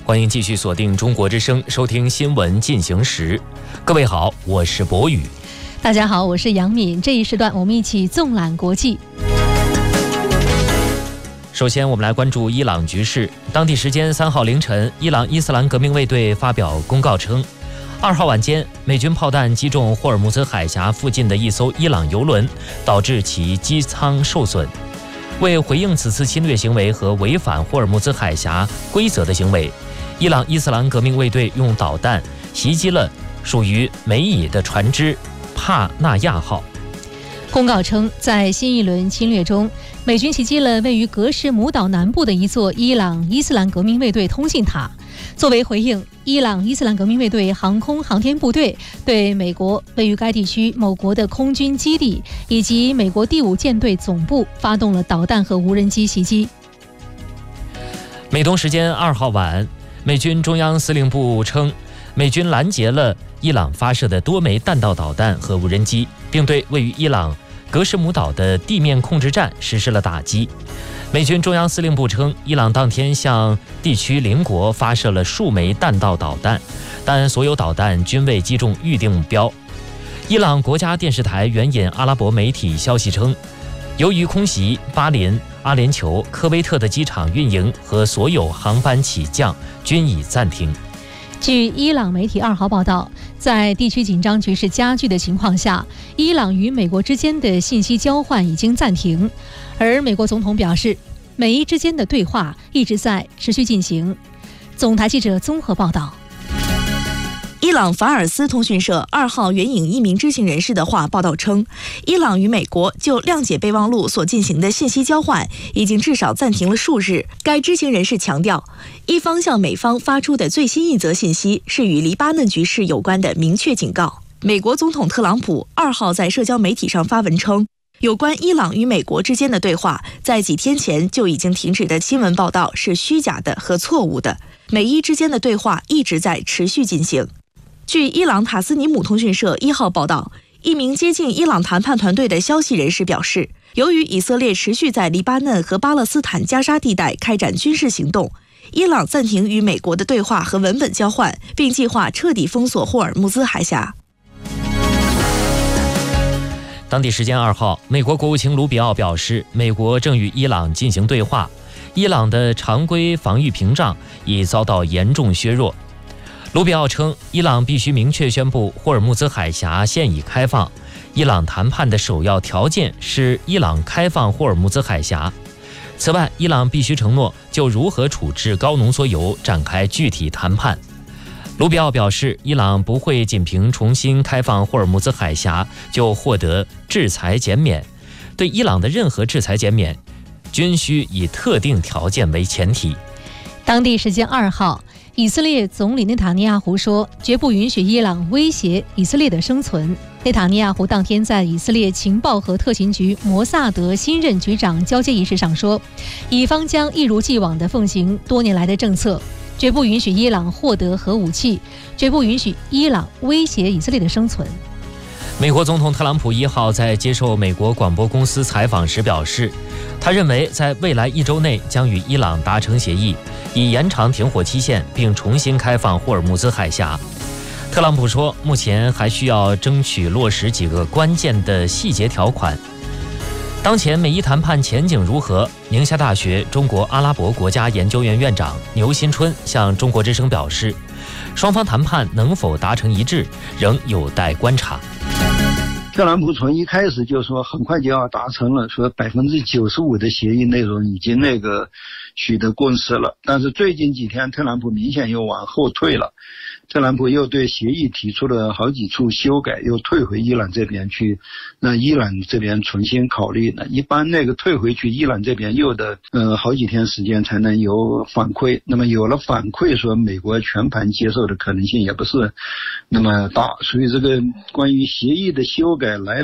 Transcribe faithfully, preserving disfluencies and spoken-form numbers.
欢迎继续锁定中国之声，收听新闻进行时。各位好，我是博宇。 大家好，我是杨敏。这一时段我们一起纵览国际。 首先我们来关注伊朗局势。当地时间三号凌晨，伊朗伊斯兰革命卫队发表公告称，二号晚间美军炮弹击中霍尔木兹海峡附近的一艘伊朗油轮，导致其机舱受损。为回应此次侵略行为和违反霍尔木兹海峡规则的行为，伊朗伊斯兰革命卫队用导弹袭击了属于美以的船只帕纳亚号。 公告称，在新一轮侵略中，美军袭击了位于格什姆岛南部的一座伊朗伊斯兰革命卫队通信塔。作为回应，伊朗伊斯兰革命卫队航空航天部队对美国位于该地区某国的空军基地以及美国第五舰队总部发动了导弹和无人机袭击。 美东时间二号晚，美军中央司令部称，美军拦截了伊朗发射的多枚弹道导弹和无人机，并对位于伊朗格什姆岛的地面控制站实施了打击。美军中央司令部称，伊朗当天向地区邻国发射了数枚弹道导弹，但所有导弹均未击中预定目标。伊朗国家电视台援引阿拉伯媒体消息称，由于空袭，巴林、阿联酋、科威特的机场运营和所有航班起降均已暂停。 据伊朗媒体二号报道，在地区紧张局势加剧的情况下，伊朗与美国之间的信息交换已经暂停，而美国总统表示，美伊之间的对话一直在持续进行。总台记者综合报道。 伊朗法尔斯通讯社二号援引一名知情人士的话报道称，伊朗与美国就谅解备忘录所进行的信息交换已经至少暂停了数日。该知情人士强调，伊方向美方发出的最新一则信息是与黎巴嫩局势有关的明确警告。美国总统特朗普二号在社交媒体上发文称，有关伊朗与美国之间的对话在几天前就已经停止的新闻报道是虚假的和错误的，美伊之间的对话一直在持续进行。据伊朗塔斯尼姆通讯社一号报道，一名接近伊朗谈判团队的消息人士表示，由于以色列持续在黎巴嫩和巴勒斯坦加沙地带开展军事行动，伊朗暂停与美国的对话和文本交换，并计划彻底封锁霍尔木兹海峡。 当地时间二号，美国国务卿卢比奥表示，美国正与伊朗进行对话，伊朗的常规防御屏障已遭到严重削弱。卢比奥称，伊朗必须明确宣布霍尔木兹海峡现已开放，伊朗谈判的首要条件是伊朗开放霍尔木兹海峡。此外，伊朗必须承诺就如何处置高浓缩铀展开具体谈判。卢比奥表示，伊朗不会仅凭重新开放霍尔木兹海峡就获得制裁减免，对伊朗的任何制裁减免均需以特定条件为前提。 当地时间二号，以色列总理内塔尼亚胡说，绝不允许伊朗威胁以色列的生存。内塔尼亚胡当天在以色列情报和特勤局摩萨德新任局长交接仪式上说，以方将一如既往地奉行多年来的政策，绝不允许伊朗获得核武器，绝不允许伊朗威胁以色列的生存。 美国总统特朗普一号在接受美国广播公司采访时表示，他认为在未来一周内将与伊朗达成协议，以延长停火期限，并重新开放霍尔木兹海峡。特朗普说，目前还需要争取落实几个关键的细节条款。当前美伊谈判前景如何？宁夏大学中国阿拉伯国家研究院院长牛新春向中国之声表示，双方谈判能否达成一致，仍有待观察。 特朗普从一开始就说很快就要达成了，说百分之九十五的协议内容已经那个取得共识了，但是最近几天特朗普明显又往后退了，特朗普又对协议提出了好几处修改，又退回伊朗这边去，让伊朗这边重新考虑呢。一般那个退回去伊朗这边又得呃好几天时间才能有反馈，那么有了反馈，说美国全盘接受的可能性也不是那么大，所以这个关于协议的修改来